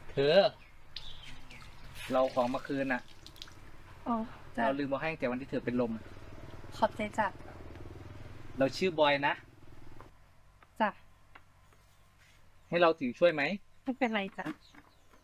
เธอเราของมาคืนน่ะอ๋อจ้ะเราลืมมาให้ตั้งแต่วันที่เธอเป็นลมขอบใจจ้ะเราชื่อบอยนะจ้ะให้เราถือช่วยไหมไม่เป็นไรจ้ะ